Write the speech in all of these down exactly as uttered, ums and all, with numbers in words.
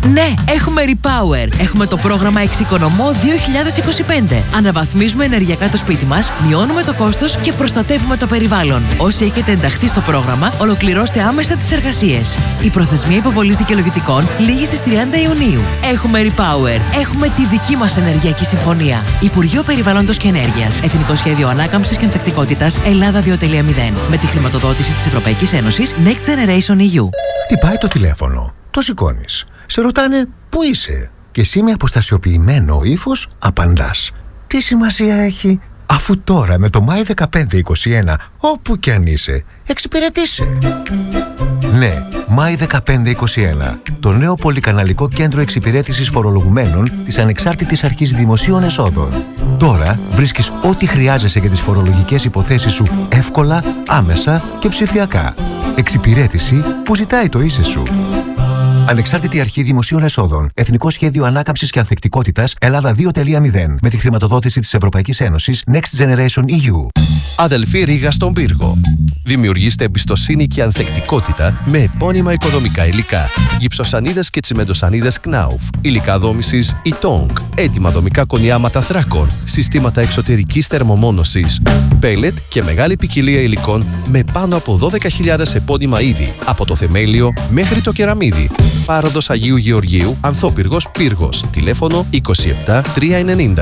Ναι, έχουμε Repower. Έχουμε το πρόγραμμα Εξοικονομώ δύο χιλιάδες είκοσι πέντε. Αναβαθμίζουμε ενεργειακά το σπίτι μας, μειώνουμε το κόστος και προστατεύουμε το περιβάλλον. Όσοι έχετε ενταχθεί στο πρόγραμμα, ολοκληρώστε άμεσα τις εργασίες. Η προθεσμία υποβολής δικαιολογητικών λήγει στις τριάντα Ιουνίου. Έχουμε Repower. Έχουμε τη δική μας ενεργειακή συμφωνία. Υπουργείο Περιβάλλοντος και Ενέργειας. Εθνικό Σχέδιο Ανάκαμψης και Ανθεκτικότητας Ελλάδα δύο κόμμα μηδέν. Με τη χρηματοδότηση της Ευρωπαϊκής Ένωσης Next Generation ι γιου. Χτυπάει το τηλέφωνο. Το σηκώνεις. Σε ρωτάνε πού είσαι. Και εσύ με αποστασιοποιημένο ύφος απαντάς. Τι σημασία έχει, αφού τώρα με το Μάη δεκαπέντε είκοσι ένα, όπου κι αν είσαι, εξυπηρετήσει. Ναι, Μάη δεκαπέντε είκοσι ένα. Το νέο πολυκαναλικό κέντρο εξυπηρέτησης φορολογουμένων της Ανεξάρτητης Αρχής Δημοσίων Εσόδων. Τώρα βρίσκεις ό,τι χρειάζεσαι για τις φορολογικές υποθέσεις σου εύκολα, άμεσα και ψηφιακά. Εξυπηρέτηση που ζητάει το ίσε σου. Ανεξάρτητη Αρχή Δημοσίων Εσόδων. Εθνικό Σχέδιο Ανάκαμψης και Ανθεκτικότητας Ελλάδα δύο κόμμα μηδέν. Με τη χρηματοδότηση της Ευρωπαϊκής Ένωσης Next Generation ι γιου. Αδελφή Ρήγα στον πύργο. Δημιουργήστε εμπιστοσύνη και ανθεκτικότητα με επώνυμα οικοδομικά υλικά. Γυψοσανίδες και τσιμεντοσανίδες Knauf. Υλικά δόμησης Itong. Έτοιμα δομικά κονιάματα θράκων. Συστήματα εξωτερικής θερμομόνωσης. Πέλετ και μεγάλη ποικιλία υλικών με πάνω από δώδεκα χιλιάδες επώνυμα είδη. Από το θεμέλιο μέχρι το κεραμίδι. Πάροδος Αγίου Γεωργίου, Ανθόπυργος Πύργος. Τηλέφωνο είκοσι επτά τριακόσια ενενήντα.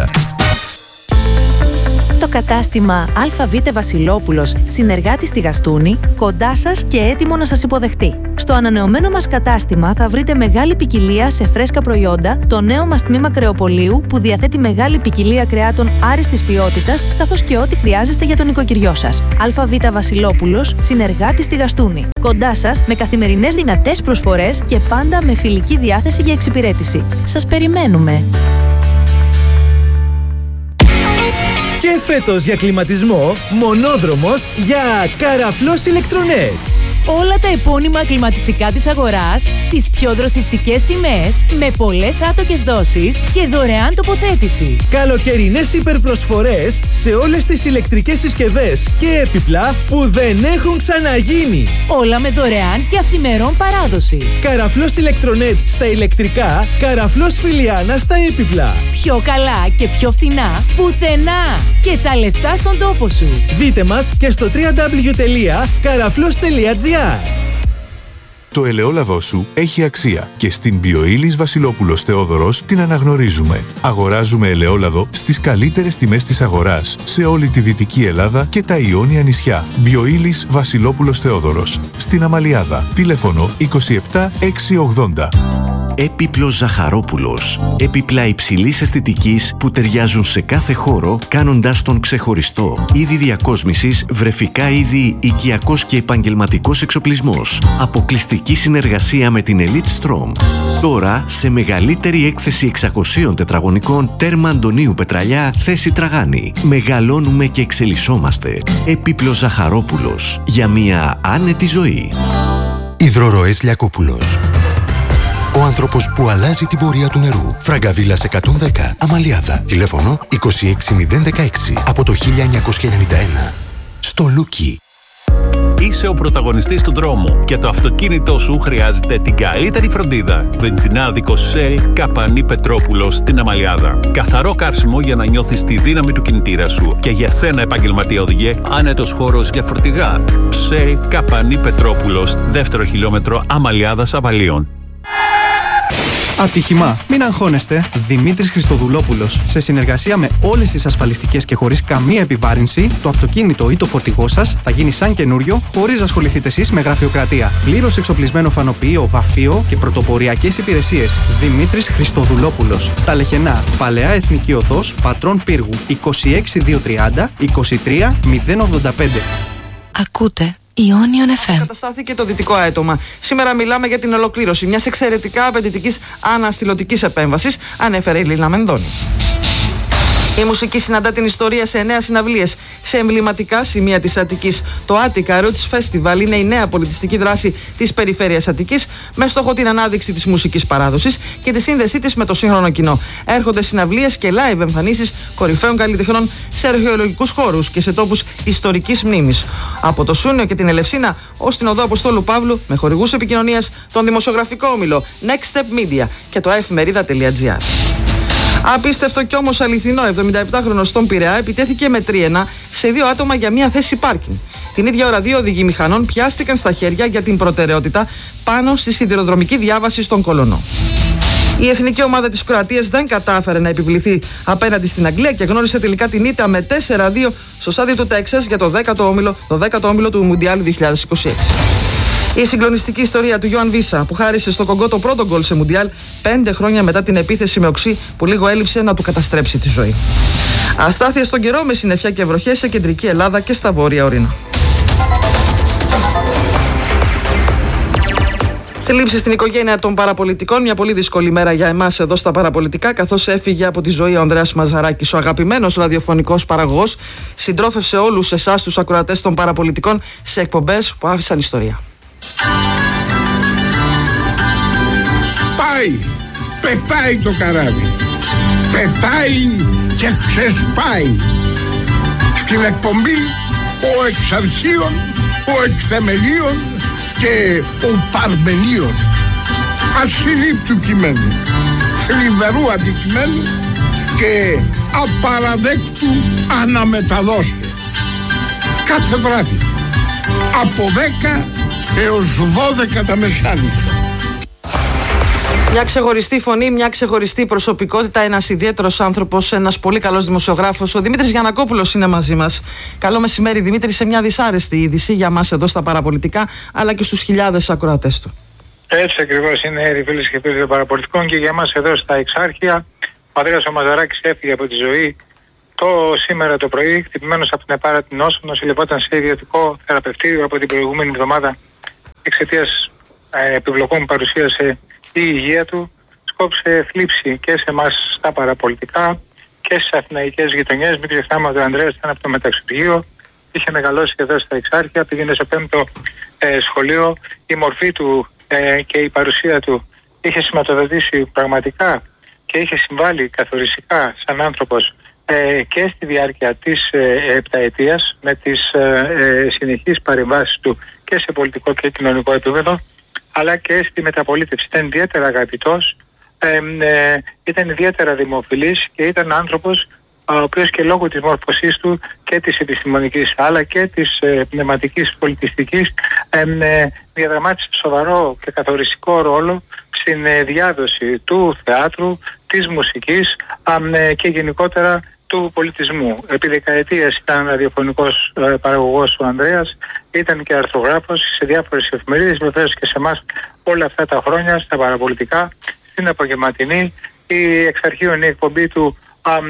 Το κατάστημα ΑΒ Βασιλόπουλος, συνεργάτη στη Γαστούνη, κοντά σας και έτοιμο να σας υποδεχτεί. Στο ανανεωμένο μας κατάστημα θα βρείτε μεγάλη ποικιλία σε φρέσκα προϊόντα, το νέο μας τμήμα κρεοπολίου που διαθέτει μεγάλη ποικιλία κρεάτων άριστης ποιότητας, καθώς και ό,τι χρειάζεστε για τον οικοκυριό σας. ΑΒ Βασιλόπουλος, συνεργάτη στη Γαστούνη. Κοντά σας με καθημερινές δυνατές προσφορές και πάντα με φιλική διάθεση για εξυπηρέτηση. Σας περιμένουμε! Και φέτος για κλιματισμό, μονόδρομος για Καραφλός Ηλεκτρονέτ. Όλα τα επώνυμα κλιματιστικά της αγοράς στις πιο δροσιστικές τιμές, με πολλές άτοκες δόσεις και δωρεάν τοποθέτηση. Καλοκαιρινές υπερπροσφορές σε όλες τις ηλεκτρικές συσκευές και έπιπλα που δεν έχουν ξαναγίνει. Όλα με δωρεάν και αυθημερών παράδοση. Καραφλός Ηλεκτρονέτ στα ηλεκτρικά, Καραφλός Φιλιάνα στα έπιπλα. Πιο καλά και πιο φθηνά πουθενά. Και τα λεφτά στον τόπο σου. Δείτε μας και στο double-u double-u double-u τελεία καραφλός τελεία τζι άρ. Το ελαιόλαδό σου έχει αξία και στην Bioilis Βασιλόπουλος Θεόδωρος την αναγνωρίζουμε. Αγοράζουμε ελαιόλαδο στις καλύτερες τιμές της αγοράς σε όλη τη Δυτική Ελλάδα και τα Ιόνια νησιά. Bioilis Βασιλόπουλος Θεόδωρος. Στην Αμαλιάδα. Τηλέφωνο είκοσι επτά εξακόσια ογδόντα. Έπιπλος Ζαχαρόπουλος. Έπιπλα υψηλής αισθητικής που ταιριάζουν σε κάθε χώρο, κάνοντάς τον ξεχωριστό. Είδη διακόσμησης, βρεφικά είδη, οικιακός και επαγγελματικός εξοπλισμός. Αποκλειστική συνεργασία με την Elite Strom. Τώρα σε μεγαλύτερη έκθεση εξακοσίων τετραγωνικών, τέρμα Αντωνίου Πετραλιά, θέση Τραγάνη. Μεγαλώνουμε και εξελισσόμαστε. Έπιπλος Ζαχαρόπουλος. Για μια άνετη ζωή. Υδροροές Λιακόπουλος. Ο άνθρωπος που αλλάζει την πορεία του νερού. Φραγκαβίλας εκατόν δέκα, Αμαλιάδα. Τηλέφωνο είκοσι έξι μηδέν δεκαέξι από το χίλια εννιακόσια ενενήντα ένα. Στο Λούκι. Είσαι ο πρωταγωνιστής του δρόμου και το αυτοκίνητό σου χρειάζεται την καλύτερη φροντίδα. Βενζινάδικο Shell Καπανή Πετρόπουλος στην Αμαλιάδα. Καθαρό καύσιμο για να νιώθεις τη δύναμη του κινητήρα σου. Και για σένα, επαγγελματία οδηγέ, άνετος χώρος για φορτηγά. Shell Καπανή Πετρόπουλος, δεύτερο χιλιόμετρο Αμαλιάδας Αβαλίων. Ατύχημα. Μην αγχώνεστε. Δημήτρης Χριστοδουλόπουλος. Σε συνεργασία με όλες τις ασφαλιστικές και χωρίς καμία επιβάρυνση, το αυτοκίνητο ή το φορτηγό σας θα γίνει σαν καινούριο, χωρίς να ασχοληθείτε εσείς με γραφειοκρατία. Πλήρως εξοπλισμένο φανοποιείο, βαφείο και πρωτοποριακές υπηρεσίες. Δημήτρης Χριστοδουλόπουλος. Στα Λεχενά. Παλαιά Εθνική Οδός, Πατρών Πύργου. είκοσι έξι χιλιάδες διακόσια τριάντα είκοσι τρία μηδέν ογδόντα πέντε. Ακούτε Ionion εφ εμ. Καταστάθηκε το δυτικό αέτομα. Σήμερα μιλάμε για την ολοκλήρωση μιας εξαιρετικά απαιτητικής αναστηλωτικής επέμβασης, ανέφερε η Λίνα Μενδώνη. Η μουσική συναντά την ιστορία σε εννέα συναυλίες σε εμβληματικά σημεία της Αττικής. Το Attica Roots Festival είναι η νέα πολιτιστική δράση της περιφέρειας Αττικής με στόχο την ανάδειξη της μουσικής παράδοσης και τη σύνδεσή της με το σύγχρονο κοινό. Έρχονται συναυλίες και live εμφανίσεις κορυφαίων καλλιτεχνών σε αρχαιολογικούς χώρους και σε τόπους ιστορικής μνήμης. Από το Σούνιο και την Ελευσίνα ως την Οδό Αποστόλου Παύλου με χορηγούς επικοινωνίας τον δημοσιογραφικό όμιλο Next Step Media και το εφημερίδα τελεία τζι άρ. Απίστευτο κι όμως αληθινό, εβδομηνταεπτάχρονος στον Πειραιά επιτέθηκε με τρίαινα σε δύο άτομα για μία θέση πάρκινγκ. Την ίδια ώρα, δύο οδηγοί μηχανών πιάστηκαν στα χέρια για την προτεραιότητα πάνω στη σιδηροδρομική διάβαση στον Κολονό. Η εθνική ομάδα της Κροατίας δεν κατάφερε να επιβληθεί απέναντι στην Αγγλία και γνώρισε τελικά την ήττα με τέσσερα δύο στο στάδιο του Τέξας για το δέκατο όμιλο, το δέκατο όμιλο του Μουντιάλ δύο χιλιάδες είκοσι έξι. Η συγκλονιστική ιστορία του Ιωάν Βίσα που χάρισε στο Κογκό το πρώτο γκολ σε Μουντιάλ πέντε χρόνια μετά την επίθεση με οξύ που λίγο έλειψε να του καταστρέψει τη ζωή. Αστάθεια στον καιρό με συννεφιά και βροχές σε κεντρική Ελλάδα και στα βόρεια ορεινά. Θλίψη στην οικογένεια των παραπολιτικών. Μια πολύ δύσκολη μέρα για εμάς εδώ στα παραπολιτικά, καθώς έφυγε από τη ζωή ο Ανδρέας Μαζαράκης, ο αγαπημένος ραδιοφωνικός παραγωγός. Συντρόφευσε όλους εσάς τους ακροατές των παραπολιτικών σε εκπομπές που άφησαν ιστορία. Πάει, πετάει το καράβι. Πετάει και ξεσπάει. Στην εκπομπή ο εξαρχείων, ο εκθεμελίων και ο παρμενίων. Ασυλλήπτου κειμένου, θλιβερού αντικειμένου και απαραδέκτου αναμεταδόσεως. Κάθε βράδυ από δέκα έως δώδεκα τα μεσάνυχτα. Μια ξεχωριστή φωνή, μια ξεχωριστή προσωπικότητα, ένας ιδιαίτερος άνθρωπος, ένας πολύ καλός δημοσιογράφος. Ο Δημήτρης Γιαννακόπουλος είναι μαζί μας. Καλό μεσημέρι, Δημήτρη, σε μια δυσάρεστη είδηση για μας εδώ στα παραπολιτικά, αλλά και στους χιλιάδες ακροατές του. Έτσι ακριβώς είναι, οι φίλες και φίλοι των παραπολιτικών, και για μας εδώ στα Εξάρχεια. Ο Ανδρέας ο Μαζαράκης έφυγε από τη ζωή το σήμερα το πρωί, χτυπημένος από την επάρα την νόσο, νοσηλευόταν σε ιδιωτικό θεραπευτήριο από την προηγούμενη εβδομάδα εξαιτίας ε, επιβλοκών που παρουσίασε η υγεία του. Σκόψε θλίψη και σε εμάς στα παραπολιτικά και στις αθηναϊκές γειτονιές. Μην ξεχνάμε ότι ο Ανδρέας ήταν από το μεταξουργείο, είχε μεγαλώσει εδώ στα Εξάρχεια, πήγαινε σε πέμπτο ε, σχολείο. Η μορφή του ε, και η παρουσία του είχε σηματοδοτήσει πραγματικά και είχε συμβάλει καθοριστικά σαν άνθρωπος ε, και στη διάρκεια της ε, επταετίας με τις ε, ε, συνεχείς παρεμβάσεις του και σε πολιτικό και κοινωνικό επίπεδο, αλλά και στη μεταπολίτευση. Ήταν ιδιαίτερα αγαπητός, ε, ε, ήταν ιδιαίτερα δημοφιλής και ήταν άνθρωπος ο οποίος και λόγω της μόρφωσής του και της επιστημονικής αλλά και της ε, πνευματικής πολιτιστικής ε, ε, διαδραμάτισε σοβαρό και καθοριστικό ρόλο στην ε, διάδοση του θεάτρου, της μουσικής ε, και γενικότερα του πολιτισμού. Επί δεκαετίες ήταν ραδιοφωνικός ε, παραγωγός ο Ανδρέας, ήταν και αρθρογράφος σε διάφορες εφημερίδες, βεβαίως και σε εμάς όλα αυτά τα χρόνια στα παραπολιτικά, στην απογευματινή. Η Εξαρχείων, η εκπομπή του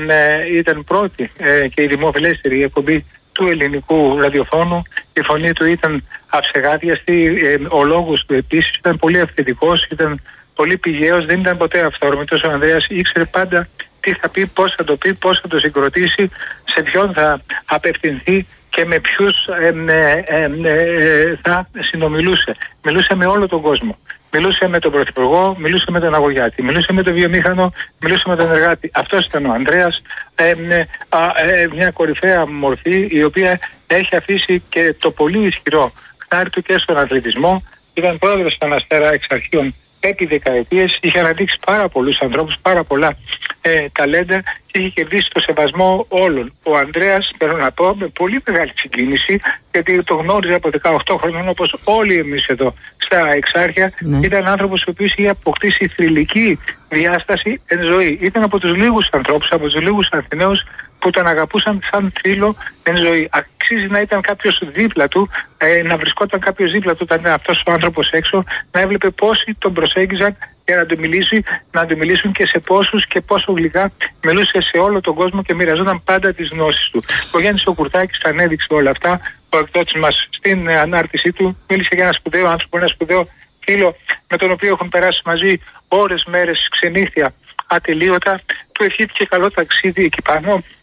ε, ήταν πρώτη ε, και η δημοφιλέστερη εκπομπή του ελληνικού ραδιοφώνου. Η φωνή του ήταν αψεγάδιαστη, ε, ο λόγος του επίσης ήταν πολύ αυθεντικός, ήταν πολύ πηγαίος, δεν ήταν ποτέ αυθόρμητος. Ο Ανδρέας ήξερε πάντα τι θα πει, πώς θα το πει, πώς θα το συγκροτήσει, σε ποιον θα απευθυνθεί και με ποιους ε, ε, ε, ε, θα συνομιλούσε. Μιλούσε με όλο τον κόσμο. Μιλούσε με τον Πρωθυπουργό, μιλούσε με τον αγωγιάτη, μιλούσε με τον βιομήχανο, μιλούσε με τον εργάτη. Αυτός ήταν ο Ανδρέας, ε, ε, ε, μια κορυφαία μορφή η οποία έχει αφήσει και το πολύ ισχυρό χνάρι του και στον αθλητισμό. Ήταν πρόεδρος των Αστέρα Εξαρχείων επί δεκαετίες, είχε αναδείξει πάρα πολλούς ανθρώπους, πάρα πολλά ε, ταλέντα και είχε κερδίσει το σεβασμό όλων. Ο Ανδρέας, θέλω να πω, με πολύ μεγάλη συγκίνηση, γιατί το γνώριζε από δεκαοκτώ χρονών όπως όλοι εμείς εδώ στα Εξάρχεια, ναι. Ήταν άνθρωπος ο οποίος είχε αποκτήσει θρυλική διάσταση εν ζωή. Ήταν από τους λίγους ανθρώπους, από τους λίγους Αθηναίους που τον αγαπούσαν σαν θρύλο εν ζωή. Αξίζει να ήταν κάποιος δίπλα του, ε, να βρισκόταν κάποιος δίπλα του όταν ήταν αυτός ο άνθρωπος έξω, να έβλεπε πόσοι τον προσέγγιζαν για να του μιλήσει, να του μιλήσουν και σε πόσους και πόσο γλυκά μιλούσε σε όλο τον κόσμο και μοιραζόταν πάντα τις γνώσεις του. Ο Γιάννης ο Κουρτάκης τα ανέδειξε όλα αυτά. Ο εκδότης μας στην ε, ανάρτησή του μίλησε για ένα σπουδαίο άνθρωπο, ένα σπουδαίο φίλο με τον οποίο έχουν περάσει μαζί ώρες, μέρες, ξενύχια ατελείωτα. Του ευχήθηκε καλό ταξίδι εκεί πάνω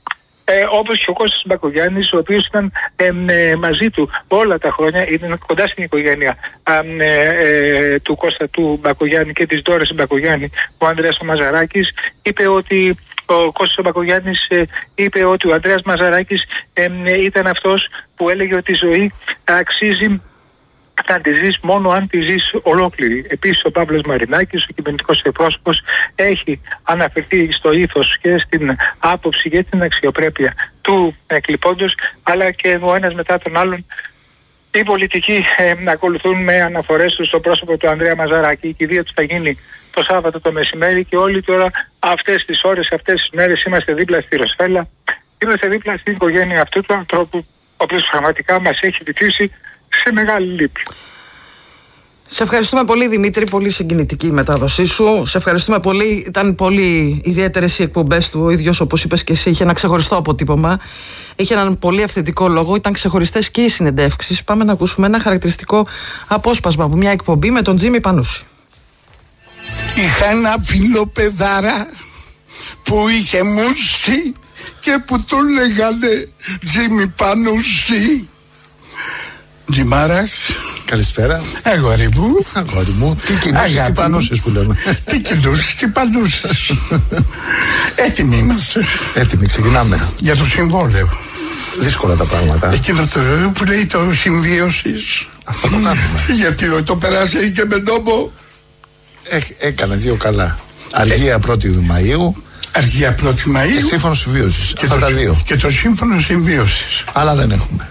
Ε, όπως και ο Κώστας Μπακογιάννης, ο οποίος ήταν ε, ε, μαζί του όλα τα χρόνια, ήταν κοντά στην οικογένεια ε, ε, του Κώστα του Μπακογιάννη και της Ντόρας Μπακογιάννη, ο Ανδρέας ο Μαζαράκης, είπε ότι ο Κώστας ο Μπακογιάννης ε, είπε ότι ο Ανδρέας Μαζαράκης ε, ε, ήταν αυτός που έλεγε ότι η ζωή αξίζει να τη ζεις μόνο αν τη ζεις ολόκληρη. Επίσης ο Παύλος Μαρινάκης, ο κυβερνητικός εκπρόσωπος, έχει αναφερθεί στο ήθος και στην άποψη και την αξιοπρέπεια του εκλειπώντος, αλλά και ο ένας μετά τον άλλον οι πολιτικοί ε, ακολουθούν με αναφορές τους στο πρόσωπο του Ανδρέα Μαζαράκη. Η κηδεία του θα γίνει το Σάββατο το μεσημέρι και όλοι τώρα αυτές τις ώρες, αυτές τις μέρες είμαστε δίπλα στη Ροσφέλα, είμαστε δίπλα στην οικογένεια αυτού του ανθρώπου, ο οποίος πραγματικά μας έχει βυθίσει σε μεγάλη λύπη. Σε ευχαριστούμε πολύ, Δημήτρη, πολύ συγκινητική η μετάδοσή σου. Σε ευχαριστούμε πολύ, ήταν πολύ ιδιαίτερες οι εκπομπές του. Ο ίδιος, όπως είπες και εσύ, είχε ένα ξεχωριστό αποτύπωμα. Είχε έναν πολύ αυθεντικό λόγο, ήταν ξεχωριστές και οι συνεντεύξεις. Πάμε να ακούσουμε ένα χαρακτηριστικό απόσπασμα από μια εκπομπή με τον Τζίμι Πανούση. Είχα ένα φίλο παιδάρα που είχε μουσι και που του λέγανε Τζίμι Πανούση. Τζιμάρα. Καλησπέρα. Αγόρι μου. Αγόρι μου. Τι κοινώσεις, τι πανούσες που λέμε. Τι κοινώσεις, τι πανούσες. Έτοιμοι είμαστε. Έτοιμοι, ξεκινάμε. Για το συμβόλαιο. Δύσκολα τα πράγματα. Εκείνο το που λέει το συμβίωσης. Αυτό το κάνουμε. Γιατί το περάσει και με τόπο. Έκανε δύο καλά. Αργία πρώτη Μαΐου. Αργία πρώτη Μαΐου. Και σύμφωνο συμβίωσης. Αυτά τα δύο. Και το σύμφωνο συμβίωσης. Αλλά δεν έχουμε.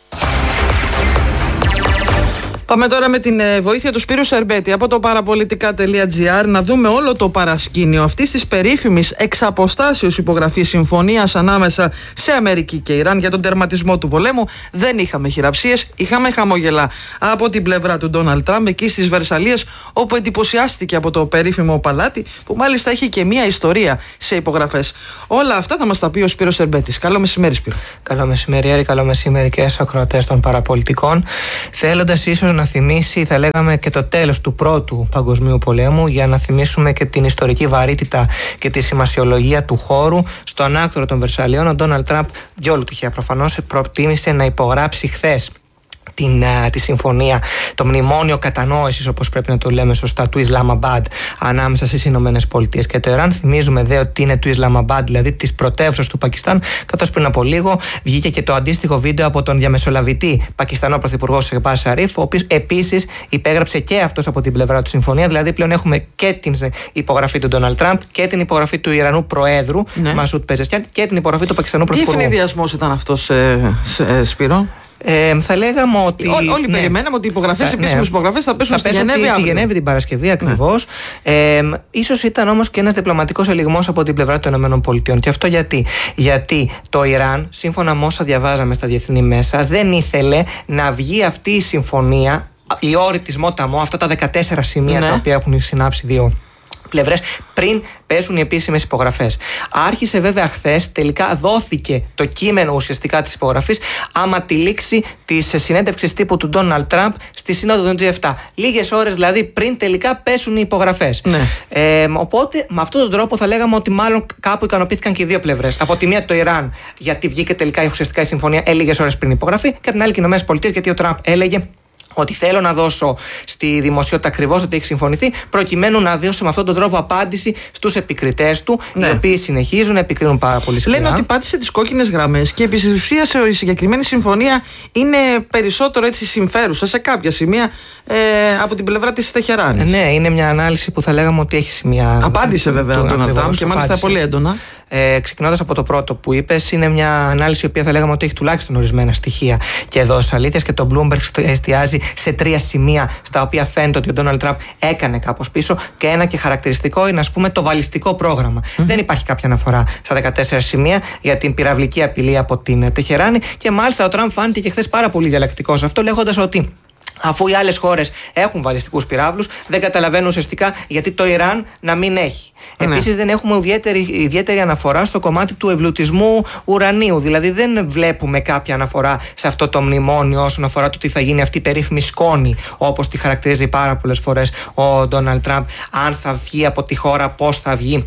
Πάμε τώρα με την ε, βοήθεια του Σπύρου Σερμπέτη από το παραπολιτικά τελεία τζι άρ να δούμε όλο το παρασκήνιο αυτής της περίφημης εξ αποστάσεως υπογραφής συμφωνίας ανάμεσα σε Αμερική και Ιράν για τον τερματισμό του πολέμου. Δεν είχαμε χειραψίες, είχαμε χαμόγελα από την πλευρά του Ντόναλντ Τραμπ εκεί στις Βερσαλίες, όπου εντυπωσιάστηκε από το περίφημο παλάτι, που μάλιστα έχει και μία ιστορία σε υπογραφές. Όλα αυτά θα μας τα πει ο Σπύρος Σερμπέτης. Καλό μεσημέρι, Σπύρο. Καλό μεσημέρι, Έρη, καλό μεσημέρι και στους ακροατές των παραπολιτικών. Θέλοντας ίσως να θυμίσει, θα λέγαμε, και το τέλος του πρώτου παγκοσμίου πολέμου, για να θυμίσουμε και την ιστορική βαρύτητα και τη σημασιολογία του χώρου. Στον άκτορο των Βερσαλιών, ο Ντόναλντ Τραμπ, διόλου τυχαία προφανώς, προτίμησε να υπογράψει χθες Την, uh, τη συμφωνία, το μνημόνιο κατανόησης, όπως πρέπει να το λέμε σωστά, του Ισλαμαμπάντ ανάμεσα στις Ηνωμένες Πολιτείες και το Ιράν. Θυμίζουμε δε ότι είναι του Ισλαμαμπάντ, δηλαδή της πρωτεύουσας του Πακιστάν, καθώς πριν από λίγο βγήκε και το αντίστοιχο βίντεο από τον διαμεσολαβητή Πακιστανό Πρωθυπουργό Σεχμπάζ Σαρίφ, ο οποίος επίσης υπέγραψε και αυτός από την πλευρά του συμφωνία. Δηλαδή πλέον έχουμε και την υπογραφή του Ντόναλντ Τραμπ και την υπογραφή του Ιρανού Προέδρου ναι. Μασούτ Πεζεσκιάν και την υπογραφή του Πακιστανού Πρωθυπουργού. Τι ευνηδιασμός ήταν αυτός, ε, ε, Σπύρο? Ε, θα λέγαμε ότι. Ό, όλοι ναι. περιμέναμε ότι οι υπογραφές, οι επίσημες υπογραφές θα πέσουν θα στη Γενέβη αύριο. Τη Γενέβη την Παρασκευή ακριβώς. Ναι. Ε, ίσως ήταν όμως και ένας διπλωματικός ελιγμός από την πλευρά των ΗΠΑ. Και αυτό γιατί? Γιατί το Ιράν, σύμφωνα με όσα διαβάζαμε στα διεθνή μέσα, δεν ήθελε να βγει αυτή η συμφωνία, η όρη της Μόταμο, αυτά τα δεκατέσσερα σημεία ναι. τα οποία έχουν συνάψει δύο πλευρές, πριν πέσουν οι επίσημες υπογραφές. Άρχισε βέβαια χθες, τελικά δόθηκε το κείμενο ουσιαστικά της υπογραφής, άμα τη λήξη της συνέντευξης τύπου του Ντόναλντ Τραμπ στη Σύνοδο των τζι επτά. Λίγες ώρες δηλαδή πριν τελικά πέσουν οι υπογραφές. Ναι. Ε, οπότε με αυτόν τον τρόπο θα λέγαμε ότι μάλλον κάπου ικανοποιήθηκαν και οι δύο πλευρές. Από τη μία το Ιράν, γιατί βγήκε τελικά ουσιαστικά η συμφωνία ε, λίγες ώρες πριν υπογραφή, και από την άλλη και οι Ηνωμένες Πολιτείες, γιατί ο Τραμπ έλεγε ότι θέλω να δώσω στη δημοσιότητα ακριβώς ότι έχει συμφωνηθεί, προκειμένου να δώσω με αυτόν τον τρόπο απάντηση στους επικριτές του, ναι. οι οποίοι συνεχίζουν να επικρίνουν πάρα πολύ σκληρά. Λένε ότι πάτησε τις κόκκινες γραμμές και επί της ουσίας η συγκεκριμένη συμφωνία είναι περισσότερο έτσι συμφέρουσα σε κάποια σημεία ε, από την πλευρά της Τεχεράνης. Ναι, είναι μια ανάλυση που θα λέγαμε ότι έχει σημεία. Απάντησε βέβαια ο Ντόναλντ Τραμπ και μάλιστα πολύ έντονα. Ε, ξεκινώντας από το πρώτο που είπες, είναι μια ανάλυση η οποία θα λέγαμε ότι έχει τουλάχιστον ορισμένα στοιχεία και δόσεις αλήθειας, και το Bloomberg εστιάζει σε τρία σημεία στα οποία φαίνεται ότι ο Ντόναλντ Τραμπ έκανε κάπως πίσω, και ένα και χαρακτηριστικό είναι, ας πούμε, το βαλιστικό πρόγραμμα. Mm-hmm. Δεν υπάρχει κάποια αναφορά στα δεκατέσσερα σημεία για την πυραυλική απειλή από την Τεχεράνη, και μάλιστα ο Τραμπ φάνηκε και χθες πάρα πολύ διαλλακτικός αυτό, λέγοντας ότι αφού οι άλλες χώρες έχουν βαλιστικούς πυράβλους, δεν καταλαβαίνουν ουσιαστικά γιατί το Ιράν να μην έχει. Ναι. Επίσης, δεν έχουμε ιδιαίτερη, ιδιαίτερη αναφορά στο κομμάτι του εμπλουτισμού ουρανίου. Δηλαδή, δεν βλέπουμε κάποια αναφορά σε αυτό το μνημόνιο όσον αφορά το τι θα γίνει αυτή η περίφημη σκόνη, όπως τη χαρακτηρίζει πάρα πολλές φορές ο Ντόναλντ Τραμπ. Αν θα βγει από τη χώρα, πώς θα βγει.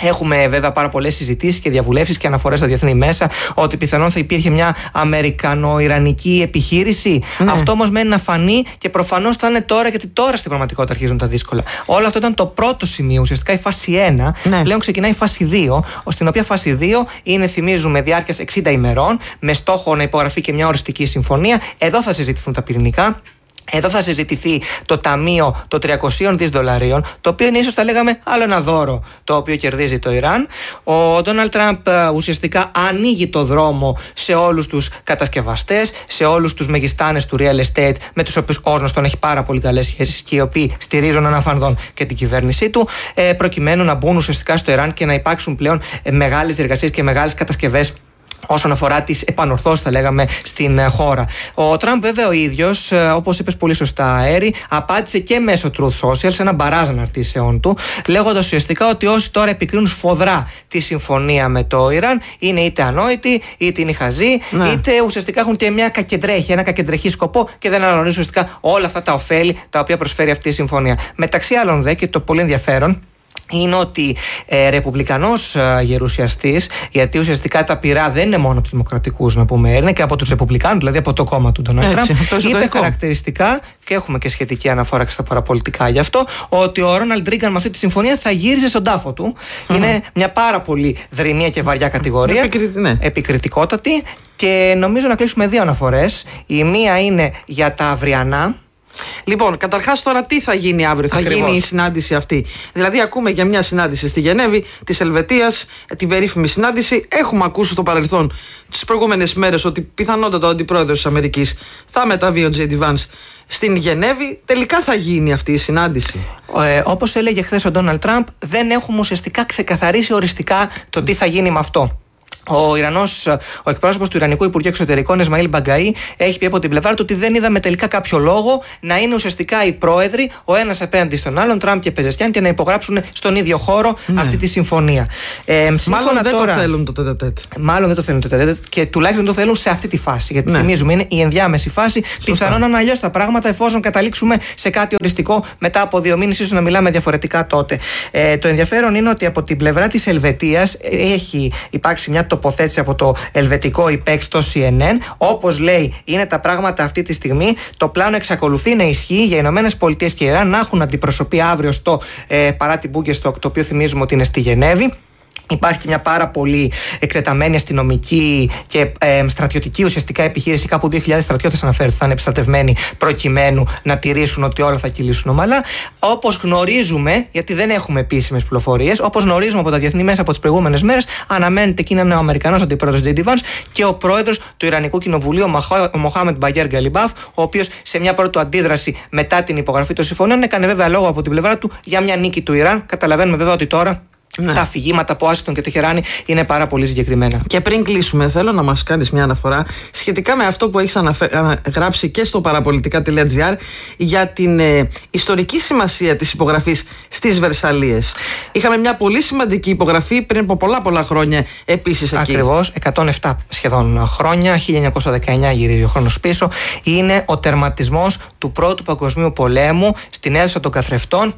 Έχουμε βέβαια πάρα πολλές συζητήσεις και διαβουλεύσεις και αναφορές στα διεθνή μέσα ότι πιθανόν θα υπήρχε μια αμερικανο-ιρανική επιχείρηση. Ναι. Αυτό όμως μένει να φανεί και προφανώς θα είναι τώρα, γιατί τώρα στην πραγματικότητα αρχίζουν τα δύσκολα. Όλο αυτό ήταν το πρώτο σημείο, ουσιαστικά η φάση ένα. Ναι. Πλέον ξεκινάει η φάση δύο, στην οποία φάση δύο είναι, θυμίζουμε, διάρκειας εξήντα ημερών, με στόχο να υπογραφεί και μια οριστική συμφωνία. Εδώ θα συζητηθούν τα πυρηνικά. Εδώ θα συζητηθεί το ταμείο των τριακοσίων δισεκατομμυρίων δολαρίων, το οποίο είναι ίσως, θα λέγαμε, άλλο ένα δώρο το οποίο κερδίζει το Ιράν. Ο Ντόναλντ Τραμπ ουσιαστικά ανοίγει το δρόμο σε όλους τους κατασκευαστές, σε όλους τους μεγιστάνες του real estate, με τους οποίους ως γνωστόν έχει πάρα πολύ καλές σχέσεις και οι οποίοι στηρίζουν αναφανδόν και την κυβέρνησή του, προκειμένου να μπουν ουσιαστικά στο Ιράν και να υπάρξουν πλέον μεγάλες διεργασίες και μεγάλες κατασκευές όσον αφορά τις επανορθώσεις, θα λέγαμε, στην χώρα. Ο Τραμπ, βέβαια, ο ίδιος, όπως είπες πολύ σωστά, Αέρη, απάντησε και μέσω Truth Social σε ένα μπαράζ αναρτήσεών του, λέγοντας ουσιαστικά ότι όσοι τώρα επικρίνουν σφοδρά τη συμφωνία με το Ιράν είναι είτε ανόητοι, είτε είναι χαζοί, ναι. είτε ουσιαστικά έχουν και μια κακεντρέχη, ένα κακεντρεχή σκοπό και δεν αναγνωρίζουν ουσιαστικά όλα αυτά τα ωφέλη τα οποία προσφέρει αυτή η συμφωνία. Μεταξύ άλλων, δε, και το πολύ ενδιαφέρον είναι ότι ε, ρεπουμπλικανός ε, γερουσιαστής, γιατί ουσιαστικά τα πυρά δεν είναι μόνο από τους δημοκρατικούς, να πούμε, είναι και από τους ρεπουμπλικάνους, δηλαδή από το κόμμα του Ντόναλντ Τραμπ, είπε χαρακτηριστικά, και έχουμε και σχετική αναφορά και στα παραπολιτικά γι' αυτό, ότι ο Ρόναλντ Ρίγκαν με αυτή τη συμφωνία θα γύριζε στον τάφο του. Mm-hmm. Είναι μια πάρα πολύ δρυμία και βαριά κατηγορία, Επικρι... ναι. επικριτικότατη, και νομίζω να κλείσουμε δύο αναφορές. Η μία είναι για τα αυριανά. Λοιπόν, καταρχάς τώρα τι θα γίνει αύριο? Ακριβώς. Θα γίνει η συνάντηση αυτή. Δηλαδή, ακούμε για μια συνάντηση στη Γενέβη της Ελβετίας, την περίφημη συνάντηση. Έχουμε ακούσει στο παρελθόν τις προηγούμενες μέρες ότι πιθανότατα ο αντιπρόεδρος της Αμερικής θα μεταβεί, ο Τζέι ντι Vance, στην Γενέβη. Τελικά θα γίνει αυτή η συνάντηση. Ε, όπως έλεγε χθες ο Ντόναλντ Τραμπ, δεν έχουμε ουσιαστικά ξεκαθαρίσει οριστικά το τι θα γίνει με αυτό. Ο Ιρανός, ο εκπρόσωπος του Ιρανικού Υπουργείου Εξωτερικών, Εσμαήλ Μπαγκαή, έχει πει από την πλευρά του ότι δεν είδαμε τελικά κάποιο λόγο να είναι ουσιαστικά οι πρόεδροι, ο ένας απέναντι στον άλλον, Τραμπ και Πεζεσκιάν, και να υπογράψουν στον ίδιο χώρο ναι. αυτή τη συμφωνία. Ε, μάλλον δεν τώρα, το θέλουν το τέταρτο. Μάλλον δεν το θέλουν το τέταρτο και τουλάχιστον το θέλουν σε αυτή τη φάση. Γιατί ναι. θυμίζουμε, είναι η ενδιάμεση φάση. Σωστά. Πιθανόν να είναι αλλιώς τα πράγματα, εφόσον καταλήξουμε σε κάτι οριστικό μετά από δύο μήνες, ίσως να μιλάμε διαφορετικά τότε. Ε, το ενδιαφέρον είναι ότι από την πλευρά της Ελβετίας έχει υπάρξει μια τοποθέτηση από το ελβετικό ΙΠΕΚ στο σι εν εν. Όπως λέει, είναι τα πράγματα αυτή τη στιγμή. Το πλάνο εξακολουθεί να ισχύει για Ηνωμένες Πολιτείες και Ιράν να έχουν αντιπροσωπεία αύριο στο ε, παράτι Μπούγκεστοκ, το οποίο θυμίζουμε ότι είναι στη Γενέβη. Υπάρχει και μια πάρα πολύ εκτεταμένη αστυνομική και ε, στρατιωτική ουσιαστικά επιχείρηση. Κάπου δύο χιλιάδες στρατιώτες αναφέρεται θα είναι επιστρατευμένοι προκειμένου να τηρήσουν ότι όλα θα κυλήσουν ομαλά. Όπως γνωρίζουμε, γιατί δεν έχουμε επίσημες πληροφορίες, όπως γνωρίζουμε από τα διεθνή μέσα από τις προηγούμενες μέρες, αναμένεται και είναι ο Αμερικανός αντιπρόεδρος Τζέι ντι Vance και ο πρόεδρος του Ιρανικού Κοινοβουλίου, ο Μοχάμεντ Μπαγέρ Γκαλιμπάφ, ο οποίος σε μια πρώτη αντίδραση μετά την υπογραφή των συμφωνίων έκανε βέβαια λόγο από την πλευρά του για μια νίκη του Ιράν. Καταλαβαίνουμε βέβαια ότι τώρα. Ναι. Τα αφηγήματα από Ουάσιγκτον και Τεχεράνη είναι πάρα πολύ συγκεκριμένα. Και πριν κλείσουμε, θέλω να μας κάνεις μια αναφορά σχετικά με αυτό που έχεις αναφε... γράψει και στο παραπολιτικά τελεία τζι άρ για την ε, ιστορική σημασία της υπογραφής στις Βερσαλλίες. Είχαμε μια πολύ σημαντική υπογραφή πριν από πολλά πολλά χρόνια επίσης εκεί. Ακριβώς, εκατόν επτά σχεδόν χρόνια, χίλια εννιακόσια δεκαεννιά γυρίζει ο χρόνος πίσω. Είναι ο τερματισμός του Πρώτου Παγκοσμίου Πολέμου στην αίθουσα των καθρεφτών,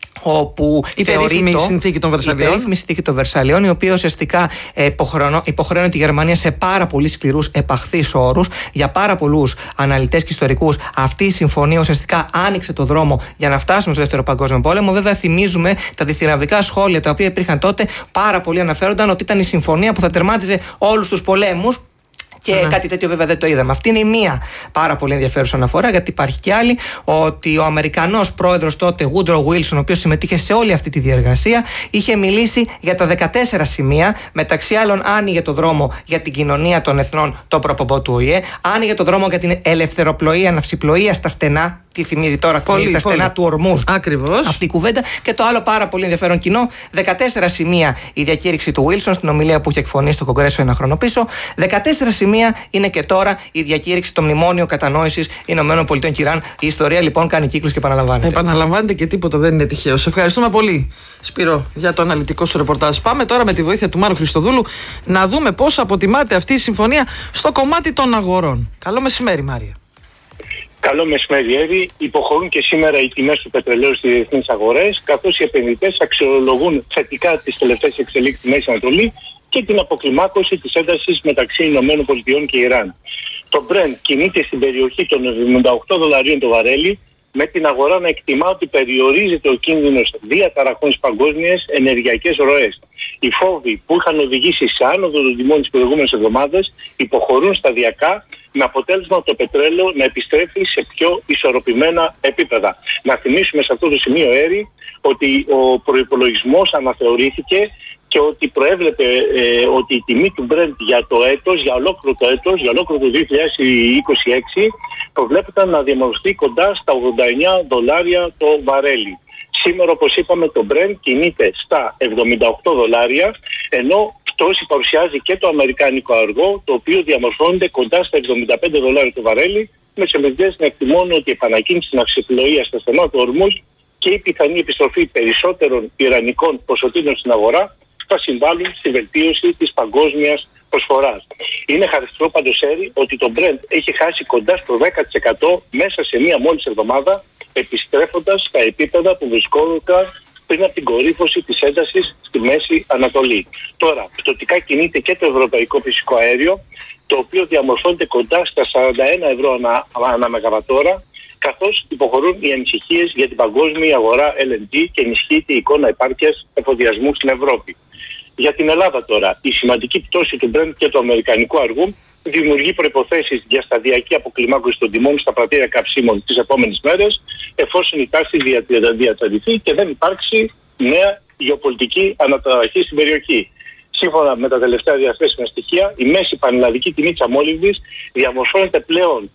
όπου η περίφημη συνθήκη των Βερσαλλιών. Η περίφημη συνθήκη των Βερσαλλιών, η οποία ουσιαστικά υποχρεώνει τη Γερμανία σε πάρα πολύ σκληρούς επαχθείς όρους. Για πάρα πολλούς αναλυτές και ιστορικούς, αυτή η συμφωνία ουσιαστικά άνοιξε το δρόμο για να φτάσουμε στο Δεύτερο Παγκόσμιο Πόλεμο. Βέβαια, θυμίζουμε τα διθυραβικά σχόλια τα οποία υπήρχαν τότε. Πάρα πολλοί αναφέρονταν ότι ήταν η συμφωνία που θα τερμάτιζε όλους τους πολέμους. Και ναι. κάτι τέτοιο βέβαια δεν το είδαμε. Αυτή είναι η μία πάρα πολύ ενδιαφέρουσα αναφορά, γιατί υπάρχει και άλλη, ότι ο Αμερικανός πρόεδρος τότε, Woodrow Wilson, ο οποίος συμμετείχε σε όλη αυτή τη διεργασία, είχε μιλήσει για τα δεκατέσσερα σημεία. Μεταξύ άλλων, άνοιγε το δρόμο για την κοινωνία των εθνών, το προπομπό του Ο Η Ε, άνοιγε το δρόμο για την ελευθεροπλοεία, ναυσιπλοεία στα στενά. Τι θυμίζει τώρα, πολύ, θυμίζει τα στενά του Ορμούζ. Ακριβώς. Αυτή η κουβέντα. Και το άλλο πάρα πολύ ενδιαφέρον κοινό, δεκατέσσερα σημεία η διακήρυξη του Wilson στην ομιλία που είχε εκφωνήσει στο Κογκρέσο ένα χρόνο πίσω. δεκατέσσερα σημεία είναι και τώρα η διακήρυξη των μνημόνιων κατανόησης Ηνωμένων Πολιτειών και Ιράν. Η ιστορία λοιπόν κάνει κύκλους και επαναλαμβάνεται. Επαναλαμβάνεται και τίποτα δεν είναι τυχαίο. Σε ευχαριστούμε πολύ, Σπύρο, για το αναλυτικό σου ρεπορτάζ. Πάμε τώρα με τη βοήθεια του Μάρου Χριστοδούλου να δούμε πώς αποτιμάται αυτή η συμφωνία στο κομμάτι των αγορών. Καλό μεσημέρι, Μάρια. Καλό μεσημέρι, Εύη. Υποχωρούν και σήμερα οι τιμές του πετρελαίου στις διεθνείς αγορές, καθώς οι επενδυτές αξιολογούν θετικά τις τελευταίες εξελίξεις στη Μέση Ανατολή και την αποκλιμάκωση της έντασης μεταξύ Ηνωμένων Πολιτειών και Ιράν. Το Brent κινείται στην περιοχή των εβδομήντα οκτώ δολαρίων το βαρέλι, με την αγορά να εκτιμά ότι περιορίζεται ο κίνδυνος διαταραχών στις παγκόσμιες ενεργειακές ροές. Οι φόβοι που είχαν οδηγήσει σε άνοδο των τιμών τις προηγούμενες εβδομάδες υποχωρούν σταδιακά, με αποτέλεσμα το πετρέλαιο να επιστρέφει σε πιο ισορροπημένα επίπεδα. Να θυμίσουμε σε αυτό το σημείο, Έρη, ότι ο προϋπολογισμός αναθεωρήθηκε και ότι προέβλεπε ε, ότι η τιμή του Brent για το έτος, για ολόκληρο το έτος, για ολόκληρο το δύο χιλιάδες είκοσι έξι, προβλέπεται να διαμορφωθεί κοντά στα ογδόντα εννέα δολάρια το βαρέλι. Σήμερα, όπως είπαμε, το Brent κινείται στα εβδομήντα οκτώ δολάρια, ενώ πτώση παρουσιάζει και το αμερικάνικο αργό, το οποίο διαμορφώνεται κοντά στα εβδομήντα πέντε δολάρια το βαρέλι, με τις επενδυτές να εκτιμώνουν ότι η επανακίνηση της ναυσιπλοείας στα στενά του Ορμούζ και η πιθανή επιστροφή περισσότερων ιρανικών ποσοτήτων στην αγορά θα συμβάλλουν στη βελτίωση της παγκόσμιας προσφοράς. Είναι χαρακτηριστικό πάντως, Έρη, ότι το Brent έχει χάσει κοντά στο δέκα τοις εκατό μέσα σε μία μόλις εβδομάδα, επιστρέφοντας στα επίπεδα που βρισκόταν πριν από την κορύφωση της έντασης στη Μέση Ανατολή. Τώρα, πτωτικά κινείται και το ευρωπαϊκό φυσικό αέριο, το οποίο διαμορφώνεται κοντά στα σαράντα ένα ευρώ ανά, ανά μεγαβατόρα, καθώς υποχωρούν οι ανησυχίες για την παγκόσμια αγορά ελ εν τζι και ενισχύεται η εικόνα επάρκειας εφοδιασμού στην Ευρώπη. Για την Ελλάδα τώρα, η σημαντική πτώση του Brent και του αμερικανικού αργού δημιουργεί προϋποθέσεις για σταδιακή αποκλιμάκωση των τιμών στα πρατήρια καυσίμων τις επόμενες μέρες, εφόσον η τάση διατηρηθεί και δεν υπάρξει νέα γεωπολιτική αναταραχή στην περιοχή. Σύμφωνα με τα τελευταία διαθέσιμα στοιχεία, η μέση πανελλαδική τιμή της αμόλυβδης διαμορφώνεται πλέον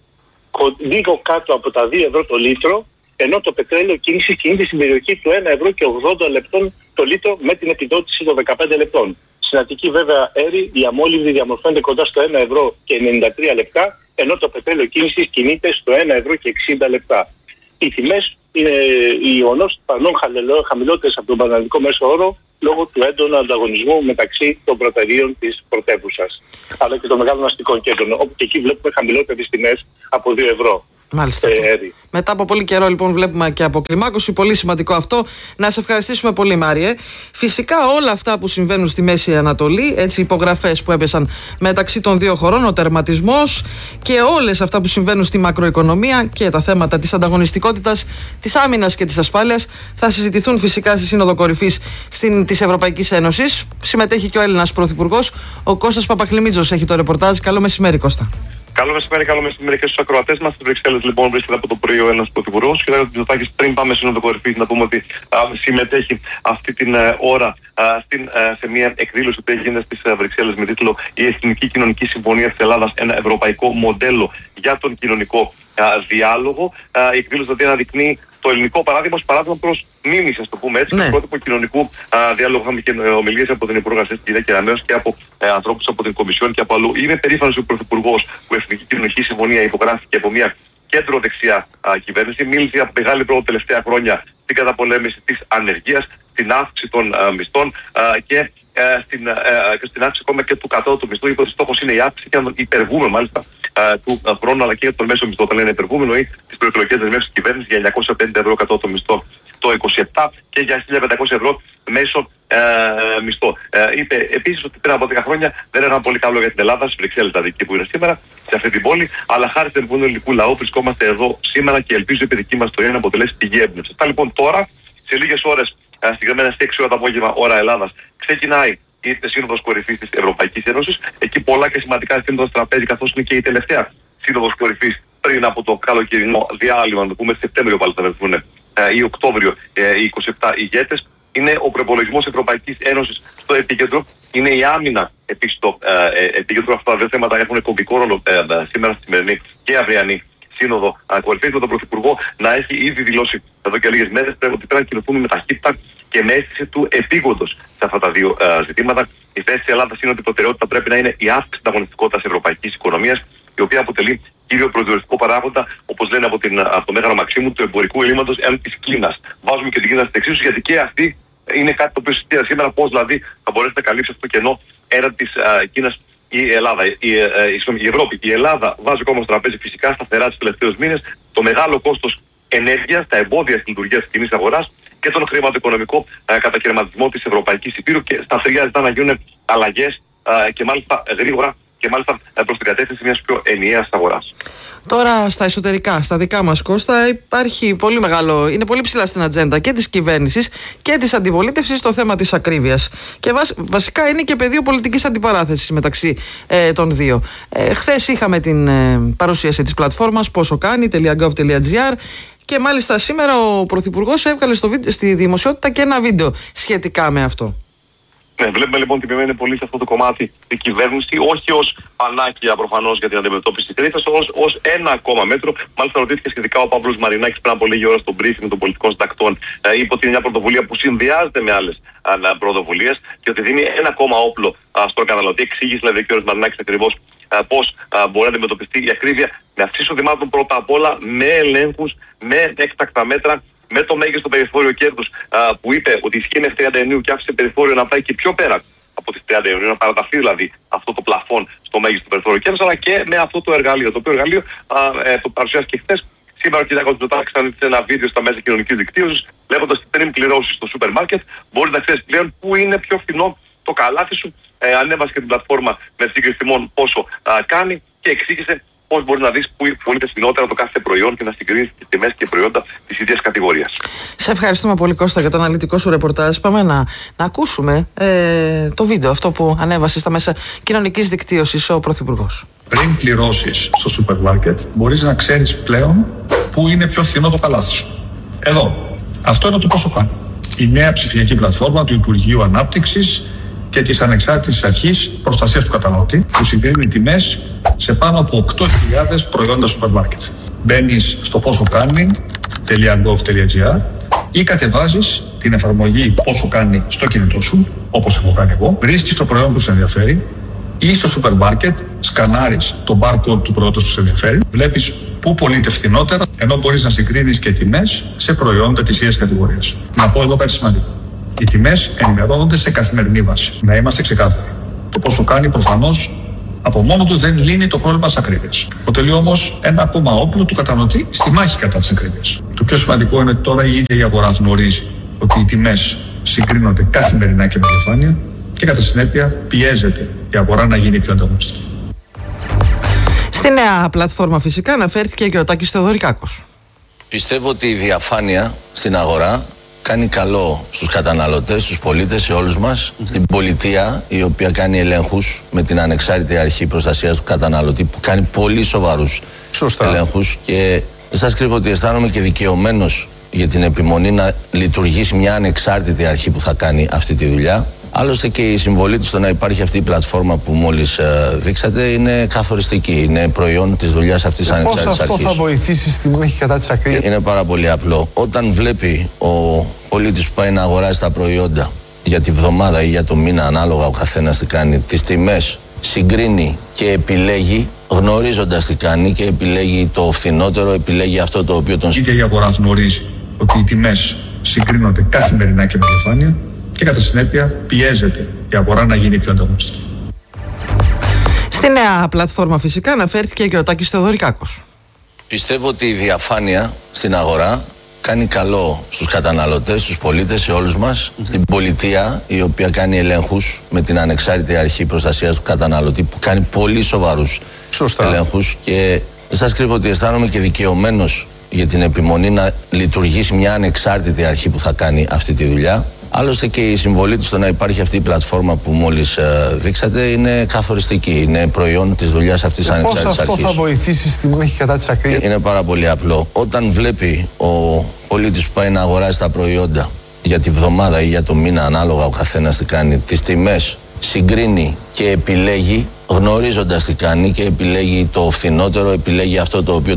λίγο κάτω από τα δύο ευρώ το λίτρο, ενώ το πετρέλαιο κίνησης κινείται στην περιοχή του ένα ευρώ και ογδόντα λεπτών το λίτρο, με την επιδότηση των δεκαπέντε λεπτών. Στην Αττική, βέβαια, Έρη, η αμόλυβδη διαμορφώνεται κοντά στο ένα ευρώ και ενενήντα τρία λεπτά, ενώ το πετρέλαιο κίνησης κινείται στο ένα ευρώ και εξήντα λεπτά. Οι τιμές είναι οι ιονός πανών χαμηλότερες από τον πανελλαδικό μέσο όρο, λόγω του έντονου ανταγωνισμού μεταξύ των πρωταρίων της πρωτεύουσας, αλλά και των μεγάλων αστικών κέντρων, όπου και εκεί βλέπουμε χαμηλότερες τιμές από δύο ευρώ. Μάλιστα. Ε, Μετά από πολύ καιρό, λοιπόν, βλέπουμε και αποκλιμάκωση. Πολύ σημαντικό αυτό. Να σε ευχαριστήσουμε πολύ, Μάριε. Φυσικά, όλα αυτά που συμβαίνουν στη Μέση Ανατολή, έτσι, υπογραφές που έπεσαν μεταξύ των δύο χωρών, ο τερματισμός και όλες αυτά που συμβαίνουν στη μακροοικονομία και τα θέματα της ανταγωνιστικότητας, της άμυνας και της ασφάλειας, θα συζητηθούν φυσικά στη Σύνοδο Κορυφής της Ευρωπαϊκής Ένωσης. Συμμετέχει και ο Έλληνας Πρωθυπουργός, ο Κώστας Παπαχλημίτζος, έχει το ρεπορτάζ. Καλό μεσημέρι, Κώστα. Καλό μεσημέρι, καλό μεσημέρι και στους ακροατές μας. Στις Βρυξέλλες, λοιπόν, βρίσκεται από το πρωί ο Έλληνας Πρωθυπουργός. Και Μητσοτάκης, πριν πάμε στην Σύνοδο Κορυφής, να πούμε ότι α, συμμετέχει αυτή την α, ώρα α, στην, α, σε μια εκδήλωση που γίνεται στις Βρυξέλλες με τίτλο «Η Εθνική Κοινωνική Συμφωνία της Ελλάδας, ένα ευρωπαϊκό μοντέλο για τον κοινωνικό α, διάλογο». Α, η εκδήλωση δηλαδή αναδεικνύει το ελληνικό παράδειγμα ως παράδειγμα προς μίμηση, ας το πούμε έτσι, ναι. πρότυπο κοινωνικού α, διάλογου. Είχαμε και ομιλίες από την Υπουργό Εργασίας, κυρία Κεραμέως, και από ε, ανθρώπους από την Κομισιόν και από αλλού. Είναι περήφανος ο Πρωθυπουργός που η Εθνική Κοινωνική Συμφωνία υπογράφηκε από μια κέντρο-δεξιά α, κυβέρνηση. Μίλησε από μεγάλη πρόοδο τελευταία χρόνια στην καταπολέμηση της ανεργίας, στην αύξηση των α, μισθών α, και ε, στην, ε, στην αύξηση ακόμα και του κατώτατου μισθού. Είπε ότι στόχος είναι η αύξηση και να υπερβούμε μάλιστα ε, του ε, χρόνου, αλλά και για τον μέσο μισθό. Όταν λένε υπερβούμε, εννοεί τις προεκλογικές δεσμεύσεις της κυβέρνησης για εννιακόσια πενήντα ευρώ κατώτατο μισθό το είκοσι επτά και για χίλια πεντακόσια ευρώ μέσο ε, μισθό. Ε, είπε επίσης ότι πριν από δέκα χρόνια δεν era πολύ καλό για την Ελλάδα, στις Βρυξέλλες δηλαδή που είναι σήμερα, σε αυτή την πόλη, αλλά χάρη στην εμπονή του ελληνικού λαού βρισκόμαστε εδώ σήμερα και ελπίζω η παιδική μας ιστορία να αποτελέσει πηγή έμπνευση. Αυτά λοιπόν τώρα, σε λίγες ώρες, συγκεκριμένα στις έξι ώρα το απόγευμα, ώρα Ελλάδας, ξεκινάει η Σύνοδος Κορυφής της Ευρωπαϊκής Ένωσης. Εκεί πολλά και σημαντικά ζητήματα στο τραπέζι, καθώς είναι και η τελευταία Σύνοδος Κορυφής πριν από το καλοκαιρινό διάλειμμα, να το πούμε Σεπτέμβριο πάλι θα βρεθούν ε, ή Οκτώβριο ε, οι είκοσι επτά ηγέτες. Είναι ο προϋπολογισμός Ευρωπαϊκής Ένωσης στο επίκεντρο. Είναι η άμυνα επίσης στο ε, ε, επίκεντρο. Αυτά τα δύο θέματα έχουν κομβικό ρόλο ε, ε, σήμερα στη σημερινή και αυριανή Σύνοδο Κορυφής, με τον Πρωθυπουργό να έχει ήδη δηλώσει εδώ και λίγες μέρες ότι πρέπει να κινηθούμε με ταχύτητα και με αίσθηση του επίγοντος σε αυτά τα δύο ε, ζητήματα. Η θέση της Ελλάδας είναι ότι η προτεραιότητα πρέπει να είναι η αύξηση της ανταγωνιστικότητας ευρωπαϊκής οικονομίας, η οποία αποτελεί κύριο προσδιοριστικό παράγοντα, όπως λένε από, την, από το Μέγαρο Μαξίμου, του εμπορικού ελλείμματος εν της Κίνας. Βάζουμε και την Κίνα στην εξίσωση, γιατί και αυτή είναι κάτι το οποίο συζητείται σήμερα, πώς δηλαδή θα μπορέσει να καλύψει αυτό το κενό έναντι της Κίνας η Ελλάδα, η, η, η Ευρώπη, η Ελλάδα βάζει ακόμα στο τραπέζι φυσικά σταθερά τους τελευταίους μήνες το μεγάλο κόστος ενέργειας, τα εμπόδια στη λειτουργία της κοινής αγοράς και τον χρηματοοικονομικό ε, κατακαιρματισμό της Ευρωπαϊκής Υπήρου, και στα τρία ζητά να γίνουν αλλαγές ε, και μάλιστα γρήγορα και μάλιστα ε, προς την κατεύθυνση μιας πιο ενιαίας αγοράς. Τώρα στα εσωτερικά, στα δικά μας, Κώστα, υπάρχει πολύ μεγάλο, είναι πολύ ψηλά στην ατζέντα και της κυβέρνησης και της αντιπολίτευσης το θέμα της ακρίβειας. Και βασ, βασικά είναι και πεδίο πολιτικής αντιπαράθεσης μεταξύ ε, των δύο. Ε, χθες είχαμε την ε, παρουσίαση της πλατφόρμας πόσο κάνει.gov.gr και μάλιστα σήμερα ο Πρωθυπουργός έβγαλε στο βίντεο, στη δημοσιότητα και ένα βίντεο σχετικά με αυτό. Ναι, βλέπουμε λοιπόν ότι επιμένει πολύ σε αυτό το κομμάτι η κυβέρνηση, όχι ως πανάκια προφανώς για την αντιμετώπιση της κρίσης, ως, ως ένα ακόμα μέτρο. Μάλιστα, ρωτήθηκε σχετικά ο Παύλος Μαρινάκης πριν από λίγη ώρα στο briefing των πολιτικών συντακτών. Ε, είπε ότι είναι μια πρωτοβουλία που συνδυάζεται με άλλες πρωτοβουλίες και ότι δίνει ένα ακόμα όπλο α, στον καταναλωτή. Εξήγησε δηλαδή ο κ. Μαρινάκης ακριβώς πώς μπορεί να αντιμετωπιστεί η ακρίβεια με αυξήσεις εισοδημάτων πρώτα απ' όλα, με ελέγχους, με έκτακτα μέτρα, με το μέγιστο περιθώριο κέρδους που είπε ότι ισχύει μέχρι τριάντα Ιουνίου και άφησε περιθώριο να πάει και πιο πέρα από τις τριάντα Ιουνίου, να παραταθεί δηλαδή αυτό το πλαφόν στο μέγιστο περιθώριο κέρδους, αλλά και με αυτό το εργαλείο. Το οποίο εργαλείο α, ε, το παρουσιάστηκε χθες. Σήμερα ο κ. Μητσοτάκης ήταν ένα βίντεο στα μέσα κοινωνικής δικτύωσης, λέγοντας ότι πριν κληρώσεις στο σούπερ μάρκετ, μπορεί να ξέρεις πλέον πού είναι πιο φθηνό το καλάθι σου. Ε, ανέβασε και την πλατφόρμα με σύγκριση τιμών πόσο α, κάνει και εξήγησε πώς μπορεί να δεις που πωλείται φθηνότερα το κάθε προϊόν και να συγκρίνεις τις τιμές και προϊόντα της ίδιας κατηγορίας. Σε ευχαριστούμε πολύ, Κώστα, για το αναλυτικό σου ρεπορτάζ. Πάμε να, να ακούσουμε ε, το βίντεο αυτό που ανέβασε στα μέσα κοινωνικής δικτύωσης ο Πρωθυπουργός. Πριν πληρώσεις στο σούπερ μάρκετ, μπορείς να ξέρεις πλέον πού είναι πιο φθηνό το καλάθι σου. Εδώ. Αυτό είναι το πόσο κάνει. Η νέα ψηφιακή πλατφόρμα του Υπουργείου Ανάπτυξης και της Ανεξάρτητης Αρχής Προστασίας του Καταναλωτή, που συγκρίνει τιμές σε πάνω από οκτώ χιλιάδες προϊόντα σούπερ μάρκετ. Μπαίνεις στο πόσο κάνει.gov.gr ή κατεβάζεις την εφαρμογή πόσο κάνει στο κινητό σου, όπως έχω κάνει εγώ, βρίσκεις το προϊόν που σε ενδιαφέρει ή στο σούπερ μάρκετ σκανάρεις το barcode του προϊόντος που σε ενδιαφέρει, βλέπεις πού πωλείται φθηνότερα, ενώ μπορείς να συγκρίνεις και τιμές σε προϊόντα της ίδιας κατηγορίας. Να πω εδώ κάτι σημαντικό. Οι τιμές ενημερώνονται σε καθημερινή βάση. Να είμαστε ξεκάθαροι. Το πόσο κάνει προφανώς από μόνο του δεν λύνει το πρόβλημα της ακρίβειας. Αποτελεί όμως ένα ακόμα όπλο του καταναλωτή στη μάχη κατά της ακρίβειας. Το πιο σημαντικό είναι ότι τώρα η ίδια η αγορά γνωρίζει ότι οι τιμές συγκρίνονται καθημερινά και με διαφάνεια και κατά συνέπεια πιέζεται η αγορά να γίνει πιο ανταγωνιστική. Στη νέα πλατφόρμα φυσικά αναφέρθηκε και ο Τάκης Θεοδωρικάκος. Πιστεύω ότι η διαφάνεια στην αγορά κάνει καλό στους καταναλωτές, στους πολίτες, σε όλους μας, mm-hmm. στην πολιτεία, η οποία κάνει ελέγχους με την Ανεξάρτητη Αρχή Προστασίας του Καταναλωτή, που κάνει πολύ σοβαρούς Σωστά. ελέγχους, και δεν σας κρύβω ότι αισθάνομαι και δικαιωμένος για την επιμονή να λειτουργήσει μια ανεξάρτητη αρχή που θα κάνει αυτή τη δουλειά. Άλλωστε και η συμβολή του στο να υπάρχει αυτή η πλατφόρμα που μόλις ε, δείξατε είναι καθοριστική. Είναι προϊόν της δουλειάς αυτής της ανεξάρτητης αρχής. Πώς αυτό θα βοηθήσει στη μάχη κατά της ακρίβειας? Είναι πάρα πολύ απλό. Όταν βλέπει ο πολίτης που πάει να αγοράσει τα προϊόντα για τη βδομάδα ή για το μήνα, ανάλογα ο καθένας τι κάνει, τις τιμές συγκρίνει και επιλέγει, γνωρίζοντας τι κάνει, και επιλέγει το φθηνότερο, επιλέγει αυτό το οποίο τον... Η ίδια η αγορά γνωρίζει ότι οι τιμές συγκρίνονται καθημερινά και με διαφάνεια και κατά συνέπεια πιέζεται η αγορά να γίνει πιο ανταγωνιστική. Στη νέα πλατφόρμα φυσικά αναφέρθηκε και ο Τάκης Θεοδωρικάκος. Πιστεύω ότι η διαφάνεια στην αγορά κάνει καλό στους καταναλωτές, στους πολίτες, σε όλους μας, mm-hmm. στην πολιτεία, η οποία κάνει ελέγχους με την Ανεξάρτητη Αρχή Προστασίας του Καταναλωτή, που κάνει πολύ σοβαρούς Σωστά. ελέγχους, και δεν σας κρύβω ότι αισθάνομαι και δικαιωμένος για την επιμονή να λειτουργήσει μια ανεξάρτητη αρχή που θα κάνει αυτή τη δουλειά. Άλλωστε και η συμβολή του στο να υπάρχει αυτή η πλατφόρμα που μόλις ε, δείξατε είναι καθοριστική. Είναι προϊόν της δουλειάς αυτής της ανεξάρτητης αρχής. Πώς αυτό θα βοηθήσει στη μάχη κατά της ακρίβειας? Είναι πάρα πολύ απλό. Όταν βλέπει ο πολίτης που πάει να αγοράσει τα προϊόντα για τη βδομάδα ή για το μήνα, ανάλογα ο καθένας τι κάνει, τις τιμές συγκρίνει και επιλέγει, γνωρίζοντας τι κάνει, και επιλέγει το φθηνότερο, επιλέγει αυτό το οποίο